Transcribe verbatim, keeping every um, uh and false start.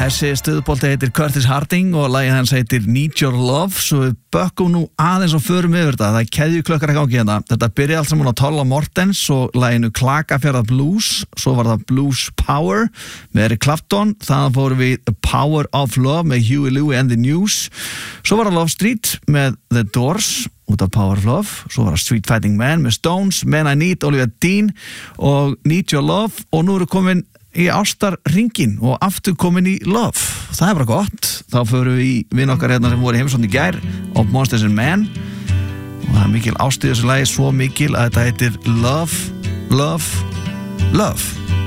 Þessi stöðubolti heitir Curtis Harding og lagið hans heitir Need Your Love, svo við bökkum nú aðeins og förum yfir þetta. Það er keðjuklökkar að gangi hérna. Þetta byrjaði allt saman á Tolla Mortens og laginu Klakafjörða Blues, svo var það Blues Power með Eric Clapton, þaðan fórum við The Power of Love með Huey Lewis and the News, svo var það Love Street með The Doors út af Power of Love, svo var það Street Fighting Man með Stones, Man I Need, Olivia Dean og Need Your Love og nú eru komin í ástarringin og aftur komin í Love. Það er bara gott. Þá förum við í vinn okkar hérna sem voru í heimsókn í gær á Monsters and Men og það er mikil ást í þessu lagi, svo mikil að þetta heitir Love, Love, Love.